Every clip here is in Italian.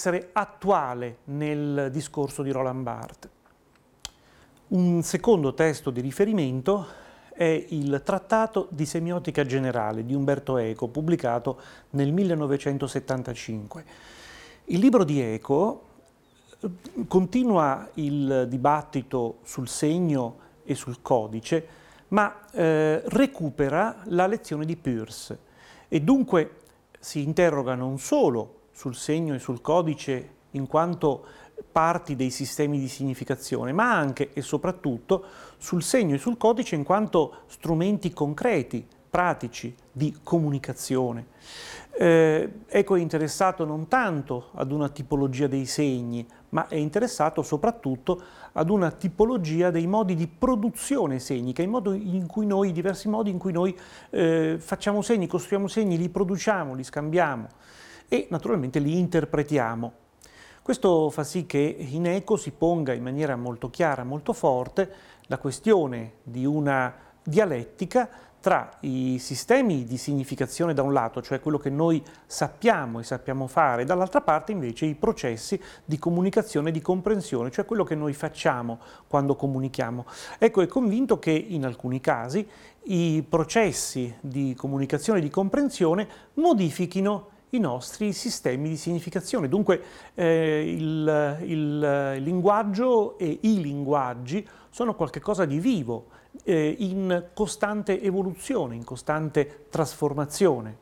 essere attuale nel discorso di Roland Barthes. Un secondo testo di riferimento è il Trattato di semiotica generale di Umberto Eco, pubblicato nel 1975. Il libro di Eco continua il dibattito sul segno e sul codice, ma recupera la lezione di Peirce e dunque si interroga non solo sul segno e sul codice in quanto parti dei sistemi di significazione, ma anche e soprattutto sul segno e sul codice in quanto strumenti concreti, pratici, di comunicazione. Eco è interessato non tanto ad una tipologia dei segni, ma è interessato soprattutto ad una tipologia dei modi di produzione segnica, i diversi modi in cui noi facciamo segni, costruiamo segni, li produciamo, li scambiamo e naturalmente li interpretiamo. Questo fa sì che in Eco si ponga in maniera molto chiara, molto forte, la questione di una dialettica tra i sistemi di significazione da un lato, cioè quello che noi sappiamo e sappiamo fare, e dall'altra parte invece i processi di comunicazione e di comprensione, cioè quello che noi facciamo quando comunichiamo. Ecco, è convinto che in alcuni casi i processi di comunicazione e di comprensione modifichino i nostri sistemi di significazione. Dunque il linguaggio e i linguaggi sono qualcosa di vivo, in costante evoluzione, in costante trasformazione.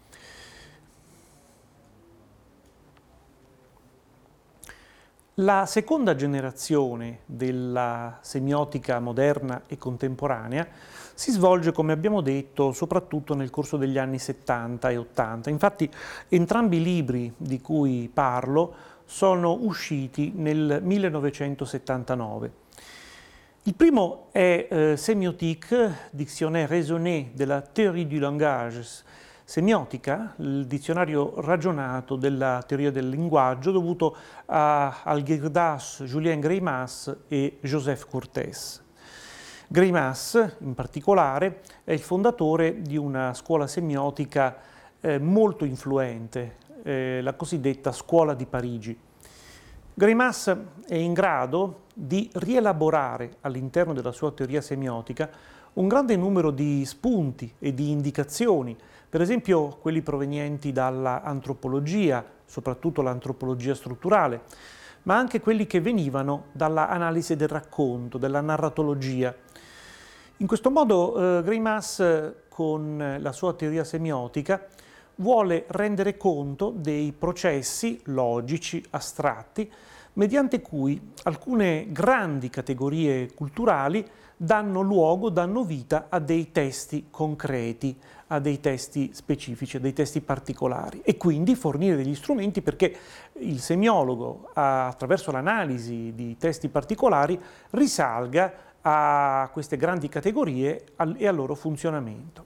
La seconda generazione della semiotica moderna e contemporanea si svolge, come abbiamo detto, soprattutto nel corso degli anni 70 e 80. Infatti, entrambi i libri di cui parlo sono usciti nel 1979. Il primo è Sémiotique, dictionnaire raisonné de la théorie du langage, semiotica, il dizionario ragionato della teoria del linguaggio, dovuto a Algirdas, Julien Greimas e Joseph Courtès. Greimas, in particolare, è il fondatore di una scuola semiotica molto influente, la cosiddetta Scuola di Parigi. Greimas è in grado di rielaborare all'interno della sua teoria semiotica un grande numero di spunti e di indicazioni, per esempio quelli provenienti dall'antropologia, soprattutto l'antropologia strutturale, ma anche quelli che venivano dall'analisi del racconto, della narratologia. In questo modo Greimas, con la sua teoria semiotica, vuole rendere conto dei processi logici, astratti, mediante cui alcune grandi categorie culturali danno luogo, danno vita a dei testi concreti, a dei testi specifici, a dei testi particolari e quindi fornire degli strumenti perché il semiologo, attraverso l'analisi di testi particolari, risalga a queste grandi categorie e al loro funzionamento.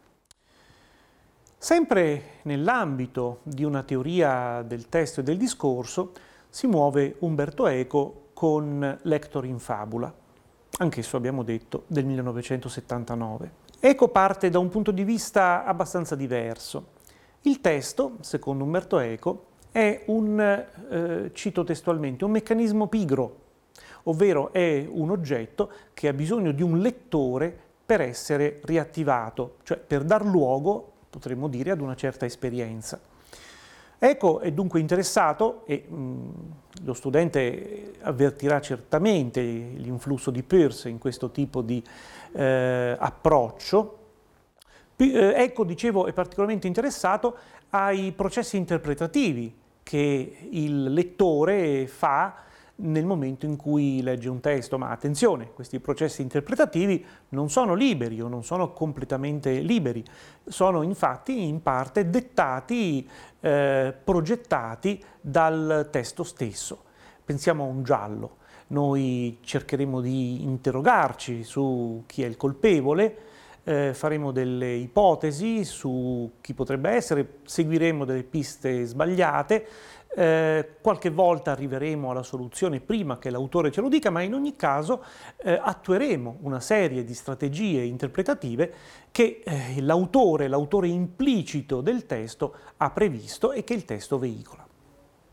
Sempre nell'ambito di una teoria del testo e del discorso si muove Umberto Eco con Lector in Fabula, anch'esso abbiamo detto del 1979. Eco parte da un punto di vista abbastanza diverso. Il testo, secondo Umberto Eco, è cito testualmente, un meccanismo pigro, ovvero è un oggetto che ha bisogno di un lettore per essere riattivato, cioè per dar luogo, potremmo dire, ad una certa esperienza. Eco è dunque interessato, e lo studente avvertirà certamente l'influsso di Peirce in questo tipo di approccio. Eco, dicevo, è particolarmente interessato ai processi interpretativi che il lettore fa nel momento in cui legge un testo, ma attenzione, questi processi interpretativi non sono liberi o non sono completamente liberi, sono infatti in parte dettati, progettati dal testo stesso. Pensiamo a un giallo, noi cercheremo di interrogarci su chi è il colpevole, faremo delle ipotesi su chi potrebbe essere, seguiremo delle piste sbagliate, qualche volta arriveremo alla soluzione prima che l'autore ce lo dica, ma in ogni caso attueremo una serie di strategie interpretative che l'autore implicito del testo ha previsto e che il testo veicola.